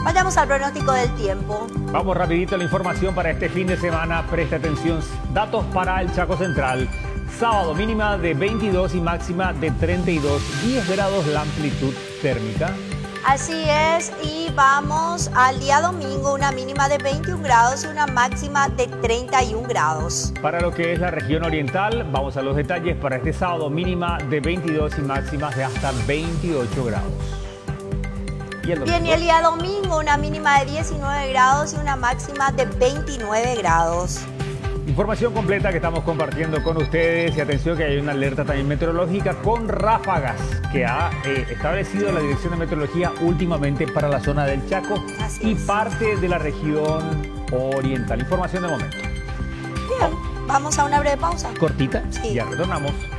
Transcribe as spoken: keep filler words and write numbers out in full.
Vayamos al pronóstico del tiempo. Vamos rapidito a la información para este fin de semana. Presta atención. Datos para el Chaco Central. Sábado mínima de veintidós y máxima de treinta y dos. diez grados la amplitud térmica. Así es, y vamos al día domingo, una mínima de veintiún grados y una máxima de treinta y un grados. Para lo que es la región oriental, vamos a los detalles. Para este sábado mínima de veintidós y máximas de hasta veintiocho grados. ¿Y el domingo? Bien, y el día domingo, una mínima de diecinueve grados y una máxima de veintinueve grados. Información completa que estamos compartiendo con ustedes, y atención que hay una alerta también meteorológica con ráfagas que ha eh, establecido la Dirección de Meteorología últimamente para la zona del Chaco Así y es. parte de la región oriental. Información de momento. Bien, vamos a una breve pausa. Cortita, Sí. ya retornamos.